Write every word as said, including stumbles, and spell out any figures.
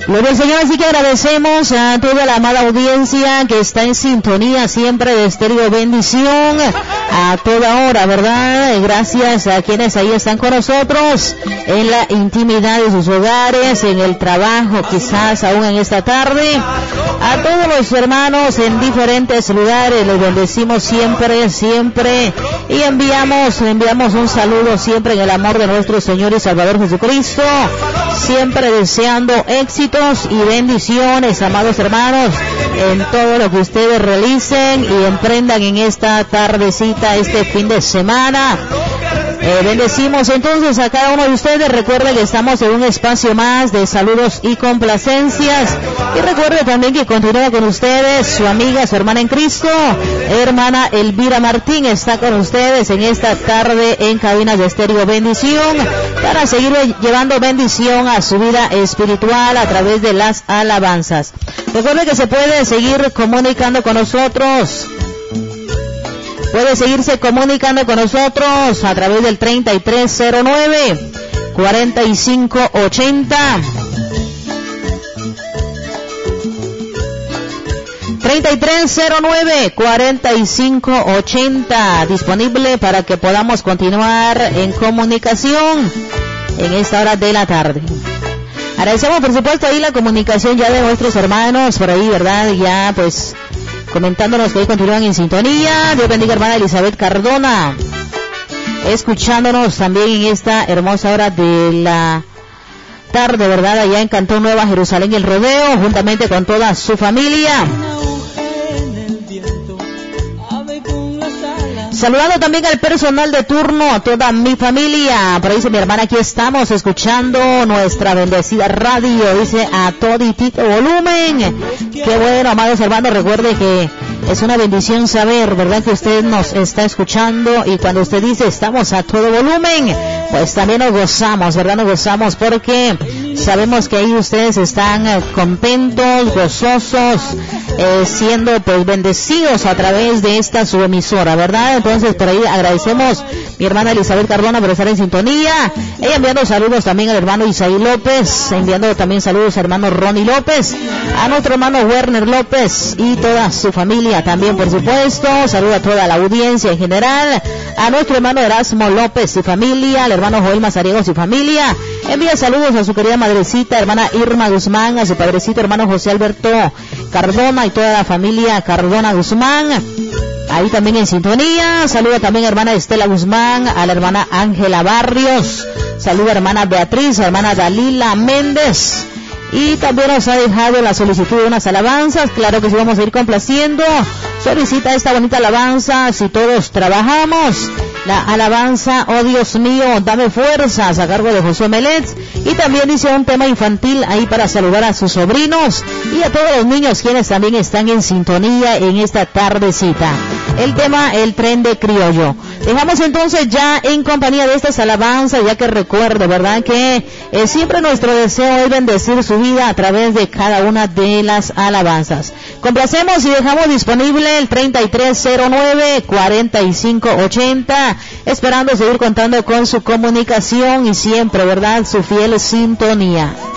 Gloria al Señor, así que agradecemos a toda la amada audiencia que está en sintonía siempre de Estéreo Bendición a toda hora, ¿verdad? Gracias a quienes ahí están con nosotros en la intimidad de sus hogares, en el trabajo, quizás aún en esta tarde. A todos los hermanos en diferentes lugares les bendecimos siempre, siempre y enviamos, enviamos un saludo siempre en el amor de nuestro Señor y Salvador Jesucristo, siempre deseando éxitos y bendiciones, amados hermanos, en todo lo que ustedes realicen y emprendan en esta tardecita, este fin de semana. Eh, bendecimos entonces a cada uno de ustedes. Recuerde que estamos en un espacio más de saludos y complacencias. Y recuerde también que continúa con ustedes su amiga, su hermana en Cristo, hermana Elvira Martín, está con ustedes en esta tarde en Cabinas de Estéreo Bendición para seguir llevando bendición a su vida espiritual a través de las alabanzas. Recuerde que se puede seguir comunicando con nosotros. Puede seguirse comunicando con nosotros a través del treinta y tres cero nueve, cuarenta y cinco ochenta. treinta y tres cero nueve, cuarenta y cinco ochenta, disponible para que podamos continuar en comunicación en esta hora de la tarde. Agradecemos por supuesto ahí la comunicación ya de nuestros hermanos por ahí, ¿verdad? Ya pues comentándonos que hoy continúan en sintonía. Dios bendiga hermana Elizabeth Cardona, escuchándonos también en esta hermosa hora de la tarde, ¿verdad? Allá en Cantón Nueva Jerusalén y el Rodeo, juntamente con toda su familia. Saludando también al personal de turno, a toda mi familia. Por ahí dice mi hermana, aquí estamos escuchando nuestra bendecida radio. Dice a toditito volumen. Qué bueno, amados hermanos, recuerde que es una bendición saber, ¿verdad?, que usted nos está escuchando. Y cuando usted dice estamos a todo volumen, pues también nos gozamos, ¿verdad? Nos gozamos porque sabemos que ahí ustedes están eh, contentos, gozosos, eh, siendo pues bendecidos a través de esta su emisora, ¿verdad? Entonces por ahí agradecemos mi hermana Elizabeth Cardona por estar en sintonía. Ella enviando saludos también al hermano Isaí López, enviando también saludos al hermano Ronnie López, a nuestro hermano Werner López y toda su familia también, por supuesto. Saludo a toda la audiencia en general, a nuestro hermano Erasmo López y familia, al hermano Joel Mazariegos y familia. Envía saludos a su querida madrecita, hermana Irma Guzmán, a su padrecito, hermano José Alberto Cardona y toda la familia Cardona Guzmán. Ahí también en sintonía. Saluda también a hermana Estela Guzmán, a la hermana Ángela Barrios. Saluda a hermana Beatriz, a hermana Dalila Méndez. Y también nos ha dejado la solicitud de unas alabanzas. Claro que sí, vamos a ir complaciendo. Solicita esta bonita alabanza, si todos trabajamos. La alabanza, oh Dios mío, dame fuerzas, a cargo de Josué Melet. Y también dice un tema infantil ahí para saludar a sus sobrinos y a todos los niños quienes también están en sintonía en esta tardecita. El tema, el tren de criollo. Dejamos entonces ya en compañía de estas alabanzas, ya que recuerde, ¿verdad?, que eh, siempre nuestro deseo es bendecir su vida a través de cada una de las alabanzas. Complacemos y dejamos disponible el treinta y tres cero nueve, cuarenta y cinco ochenta, esperando seguir contando con su comunicación y siempre, ¿verdad?, su fiel sintonía.